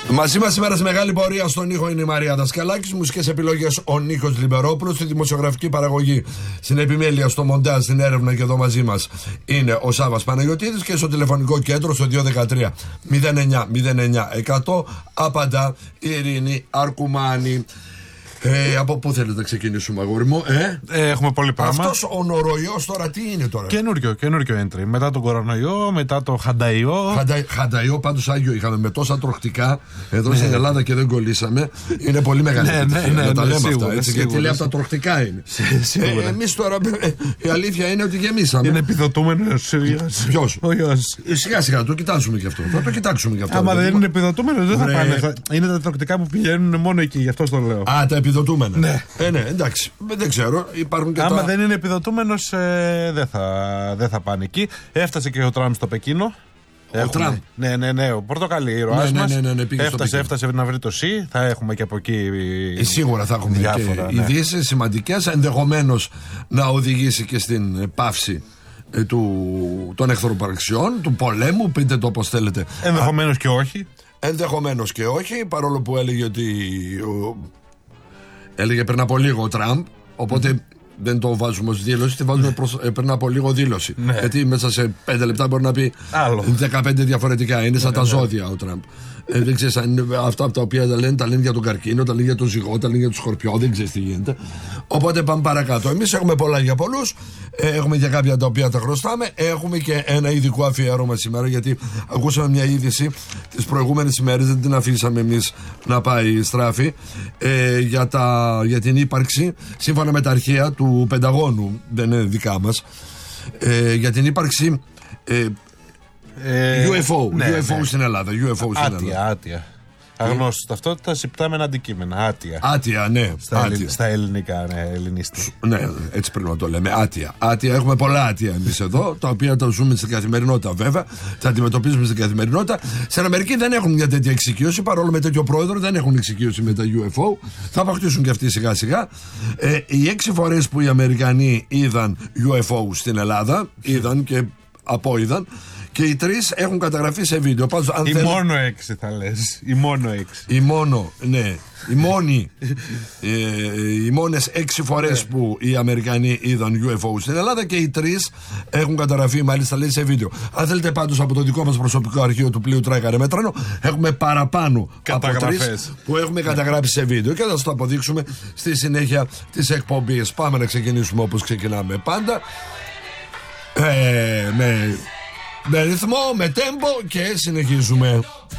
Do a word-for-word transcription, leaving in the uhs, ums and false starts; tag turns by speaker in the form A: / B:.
A: Μαζί μας σήμερα στη μεγάλη πορεία στον ήχο είναι η Μαρία Δασκαλάκης, μουσικές επιλογές ο Νίκος Λιμπερόπουλος, στη δημοσιογραφική παραγωγή, στην επιμέλεια, στο μοντάζ, στην έρευνα και εδώ μαζί μας είναι ο Σάββας Παναγιωτίδης και στο τηλεφωνικό κέντρο στο δύο ένα τρία μηδέν εννιά μηδέν εννιά εκατό απαντά η Ειρήνη Αρκουμάνη. Ε, από πού θέλετε να ξεκινήσουμε, αγόρι μου, ε?
B: ε έχουμε πολύ πράγμα.
A: Αυτός ο νοροϊός τώρα τι είναι τώρα?
B: Καινούριο, καινούριο entry. Μετά τον κορονοϊό, μετά το χανταϊό.
A: Χαντα, χανταϊό, πάντως Άγιο είχαμε με τόσα τροχτικά εδώ στην Ελλάδα και δεν κολλήσαμε. Είναι πολύ μεγάλη επιτυχία. Ναι, ναι, ναι, τα λέμε σίγουρα, αυτά. Έτσι, σίγουρα, γιατί λέει αυτά τροχτικά είναι. ε, Εμείς τώρα η αλήθεια είναι ότι γεμίσαμε.
B: Είναι επιδοτούμενος.
A: Ποιος?
B: Ο Ιώσης.
A: Σιγά σιγά το κοιτάζουμε και αυτό. Θα το κοιτάξουμε και αυτό.
B: Άμα δεν είναι επιδοτούμενος δεν θα πάνε. Είναι τα τροχτικά που πηγαίνουν μόνο εκεί, γι' αυτό το λέω.
A: Α, τα επιδοτούμενα.
B: Ναι.
A: Ε, ναι, εντάξει. Δεν ξέρω. Υπάρχουν και
B: άμα
A: τα...
B: δεν είναι επιδοτούμενος, ε, δεν θα, δε θα πάνε εκεί. Έφτασε και ο Τραμπ στο Πεκίνο.
A: Ο έχουμε... Τραμπ.
B: Ναι, ναι, ναι. Ο πορτοκαλί ήρωάς
A: ναι,
B: μας.
A: Ναι, ναι, ναι, ναι,
B: έφτασε, έφτασε να βρει το ΣΥ. Θα έχουμε και από εκεί.
A: Ε, σίγουρα θα έχουμε διάφορα, και ναι. ειδήσεις σημαντικές. Ενδεχομένως να οδηγήσει και στην πάυση ε, του, των εχθροπραξιών, του πολέμου. Πείτε το όπως θέλετε.
B: Ενδεχομένως και όχι. Ενδεχομένως
A: και όχι. Παρόλο που έλεγε ότι. Ο, έλεγε πριν από λίγο ο Τραμπ, οπότε mm. δεν το βάζουμε ως δήλωση, τη βάζουμε προς, ε, πριν από λίγο δήλωση. Ναι. Γιατί μέσα σε πέντε λεπτά μπορεί να πει άλλο. δεκαπέντε διαφορετικά. Είναι σαν ναι, τα ζώδια ο Τραμπ. Ε, δεν ξέρεις, αυτά από τα οποία τα λένε, τα λένε για τον καρκίνο, τα λένε για τον ζυγό, τα λένε για τον σκορπιό, δεν ξέρεις τι γίνεται. Οπότε πάμε παρακάτω. Εμείς έχουμε πολλά για πολλούς, ε, έχουμε και κάποια τα οποία τα χρωστάμε, έχουμε και ένα ειδικό αφιέρωμα σήμερα, γιατί ακούσαμε μια είδηση τις προηγούμενες ημέρες, δεν την αφήσαμε εμείς να πάει στράφη, ε, για, τα, για την ύπαρξη, σύμφωνα με τα αρχεία του Πενταγώνου, δεν είναι δικά μας, ε, για την ύπαρξη. Ε, Ε, γιου εφ ο,
B: ναι,
A: γιου εφ ο
B: ναι.
A: στην Ελλάδα. γιου εφ ο στην
B: άτια,
A: Ελλάδα.
B: άτια. Αγνώστης ταυτότητα, συμπτάμενα αντικείμενα. Άτια.
A: Άτια, ναι.
B: Στα, άτια. Ελλη, στα ελληνικά, ναι, ελληνιστή.
A: Ναι, έτσι πρέπει να το λέμε. Άτια. Άτια. Έχουμε πολλά άτια εμείς εδώ, τα οποία τα ζούμε στην καθημερινότητα βέβαια. Τα αντιμετωπίζουμε στην καθημερινότητα. Στην Αμερική δεν έχουν μια τέτοια εξοικείωση, παρόλο με τέτοιο πρόεδρο δεν έχουν εξοικείωση με τα γιου εφ ο. Θα αποκτήσουν και αυτοί σιγά σιγά. Ε, οι έξι φορές που οι Αμερικανοί είδαν γιου εφ ο στην Ελλάδα, είδαν και απόειδαν. Και οι τρεις έχουν καταγραφεί σε βίντεο. Πάντως, αν
B: η
A: θέλ...
B: μόνο έξι θα λες. Η μόνο έξι.
A: Η μόνο, ναι. Οι μόνοι, ε, οι μόνες έξι φορές yeah. που οι Αμερικανοί είδαν γιου εφ ο στην Ελλάδα και οι τρεις έχουν καταγραφεί, μάλιστα λέει σε βίντεο. Αν θέλετε πάντως από το δικό μας προσωπικό αρχείο του πλοίου Τράκαρε Μέτρανο, έχουμε παραπάνω από τρεις που έχουμε καταγράψει σε βίντεο και θα σας το αποδείξουμε στη συνέχεια της εκπομπής. Πάμε να ξεκινήσουμε όπως ξεκινάμε πάντα. Ε, με... με ρυθμό, με τέμπο και συνεχίζουμε.